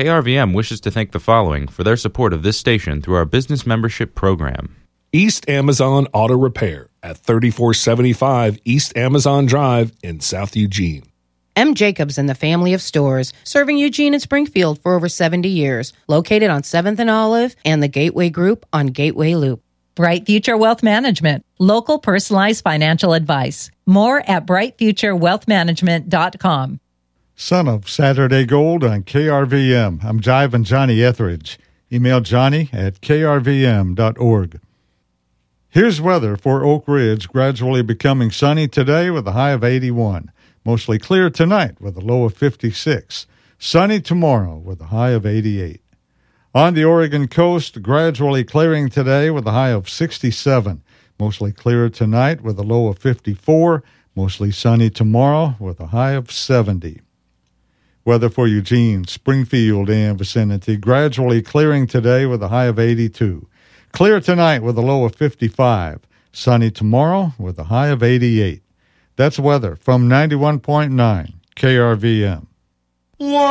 KRVM wishes to thank the following for their support of this station through our business membership program. East Amazon Auto Repair at 3475 East Amazon Drive in South Eugene. M. Jacobs and the family of stores, serving Eugene and Springfield for over 70 years, located on 7th and Olive and the Gateway Group on Gateway Loop. Bright Future Wealth Management, local personalized financial advice. More at brightfuturewealthmanagement.com. Son of Saturday Gold on KRVM. I'm Jiving Johnny Etheridge. Email Johnny at krvm.org. Here's weather for Oak Ridge, gradually becoming sunny today with a high of 81. Mostly clear tonight with a low of 56. Sunny tomorrow with a high of 88. On the Oregon coast, gradually clearing today with a high of 67. Mostly clear tonight with a low of 54. Mostly sunny tomorrow with a high of 70. Weather for Eugene, Springfield, and vicinity, gradually clearing today with a high of 82. Clear tonight with a low of 55. Sunny tomorrow with a high of 88. That's weather from 91.9 KRVM.